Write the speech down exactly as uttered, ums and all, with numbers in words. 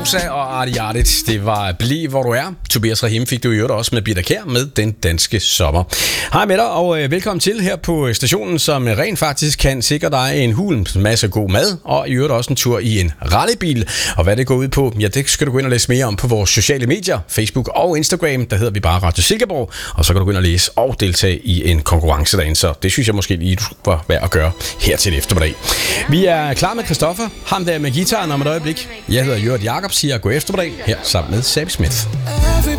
Sosa og Artie Artit. Det var Bliv hvor du er. Tobias Rahim fik du i øvrigt også med Birte Kjær med Den Danske Sommer. Hej med dig, og øh, velkommen til her på stationen, som rent faktisk kan sikre dig en hulens masse god mad, og i øvrigt også en tur i en rallybil. Og hvad det går ud på, ja, det skal du gå ind og læse mere om på vores sociale medier, Facebook og Instagram. Der hedder vi bare Radio Silkeborg, og så kan du gå ind og læse og deltage i en konkurrence derinde. Så det synes jeg måske lige var værd at gøre her til eftermiddag. Vi er klar med Christoffer, ham der med guitaren om et øjeblik. Jeg hedder Jørgen Jakob, siger god eftermiddag her sammen med Sabi Smith.